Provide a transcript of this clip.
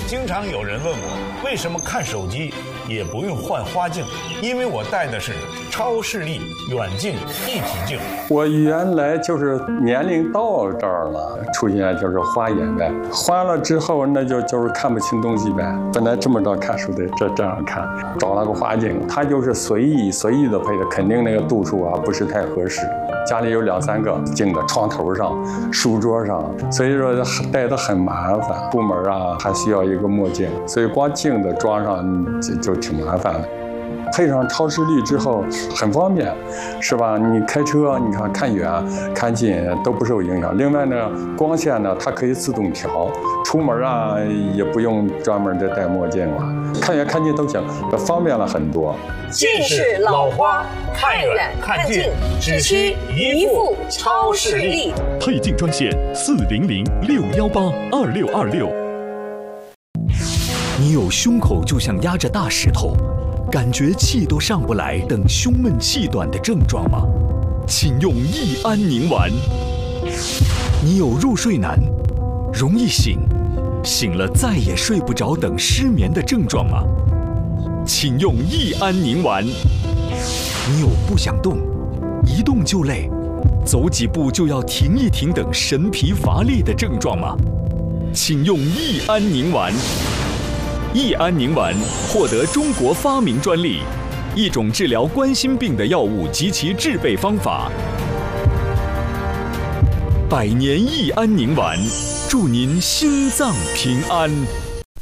经常有人问我，为什么看手机也不用换花镜？因为我戴的是超视力远近一体镜。 我原来就是年龄到这儿了，出现就是花眼呗。花了之后，那就是看不清东西呗。本来这么着看书的，这样看，找了个花镜，它就是随意的配的，肯定那个度数啊不是太合适。家里有2、3个镜子，床头上、书桌上，所以说戴得很麻烦。出门啊还需要一个墨镜，所以光镜子装上就挺麻烦的。配上超视力之后很方便，是吧？你开车，你看远、看近都不受影响。另外呢，光线呢它可以自动调，出门啊也不用专门的戴墨镜了，看远看近都行，方便了很多。 近视老花，看远看近只需一副超视力。 配镜专线400-618-2626。你有胸口就像压着大石头，感觉气都上不来等胸闷气短的症状吗？请用益安宁丸。你有入睡难、容易醒了再也睡不着等失眠的症状吗？请用益安宁丸。你有不想动、一动就累、走几步就要停一停等神疲乏力的症状吗？请用益安宁丸。益安宁丸获得中国发明专利，一种治疗冠心病的药物及其制备方法。100年益安宁丸，祝您心脏平安。